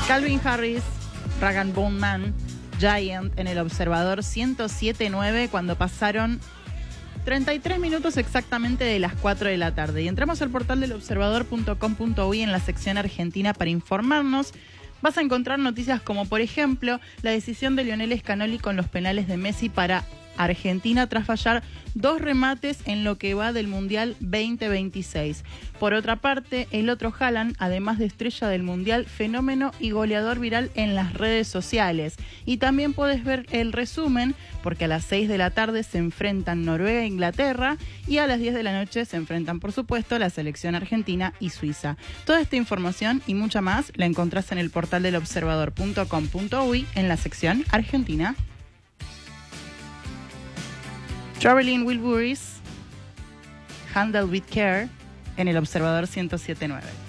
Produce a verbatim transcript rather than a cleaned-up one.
Calvin Harris, Rag and Bone Man, Giant en el Observador ciento siete punto nueve cuando pasaron treinta y tres minutos exactamente de las cuatro de la tarde. Y entramos al portal del observador punto com punto uy en la sección Argentina para informarnos. Vas a encontrar noticias como, por ejemplo, la decisión de Lionel Scanoli con los penales de Messi para Argentina tras fallar dos remates en lo que va del Mundial veinte veintiséis. Por otra parte, el otro Haaland, además de estrella del Mundial, fenómeno y goleador viral en las redes sociales. Y también puedes ver el resumen, porque a las seis de la tarde se enfrentan Noruega e Inglaterra y a las diez de la noche se enfrentan, por supuesto, la selección argentina y Suiza. Toda esta información y mucha más la encontrás en el portal del observador punto com punto uy en la sección Argentina. Traveling Wilburys, Handle with Care, en el Observador ciento siete punto nueve.